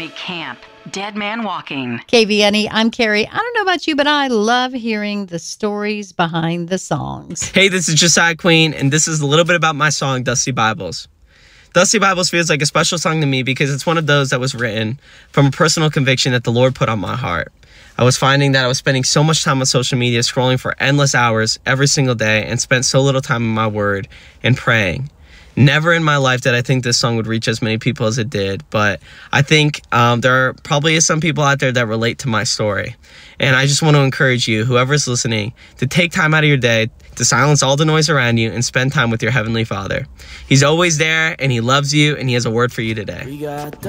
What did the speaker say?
Army Camp. Dead Man Walking. KVNE, I'm Carrie. I don't know about you, but I love hearing the stories behind the songs. Hey, this is Josiah Queen, and this is a little bit about my song, Dusty Bibles. Dusty Bibles feels like a special song to me because it's one of those that was written from a personal conviction that the Lord put on my heart. I was finding that I was spending so much time on social media, scrolling for endless hours every single day, and spent so little time in my word and praying. Never in my life did I think this song would reach as many people as it did, but I think there probably is some people out there that relate to my story. And I just want to encourage you, whoever's listening, to take time out of your day to silence all the noise around you and spend time with your Heavenly Father. He's always there, and He loves you, and He has a word for you today.